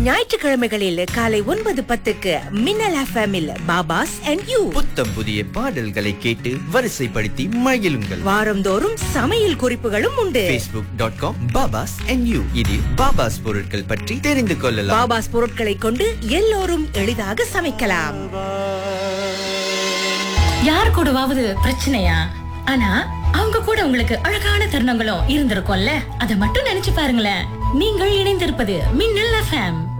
ஞாயிற்றுக்கிழமைகளில் காலை 9:10 மின்னல் எஃப்எம்மில் பாபாஸ் அண்ட் யூ. புத்தம் புதிய பாடல்களை கேட்டு வரிசைப்படுத்தி மகிழுங்கள். வாரந்தோறும் சமையல் குறிப்புகளும் உண்டு. facebook.com பாபாஸ் அண்ட் யூ. இதில் பாபாஸ் பொருட்கள் பற்றி தெரிந்து கொள்ளலாம். பாபாஸ் பொருட்களை கொண்டு எல்லோரும் எளிதாக சமைக்கலாம். யார் கூடவாவது பிரச்சனையா? ஆனா அவங்க கூட உங்களுக்கு அழகான தருணங்களும் இருந்திருக்கும்ல. அதை மட்டும் நினைச்சு பாருங்களேன். நீங்கள் இணைந்திருப்பது மின்னல் எஃப்எம்.